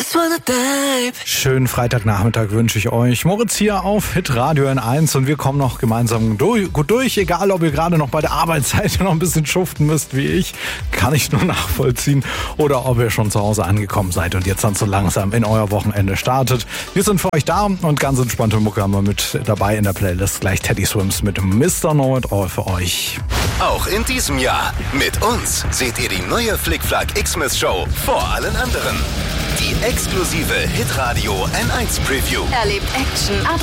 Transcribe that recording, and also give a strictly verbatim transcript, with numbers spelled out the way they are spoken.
Schönen Freitagnachmittag wünsche ich euch. Moritz hier auf Hitradio N eins und wir kommen noch gemeinsam durch, gut durch. Egal, ob ihr gerade noch bei der Arbeitszeit noch ein bisschen schuften müsst wie ich, kann ich nur nachvollziehen. Oder ob ihr schon zu Hause angekommen seid und jetzt dann so langsam in euer Wochenende startet. Wir sind für euch da und ganz entspannte Mucke haben wir mit dabei in der Playlist. Gleich Teddy Swims mit Mister Know It All für euch. Auch in diesem Jahr mit uns seht ihr die neue Flickflack Xmas Show vor allen anderen. Die exklusive Hitradio N eins Preview. Erlebt Action,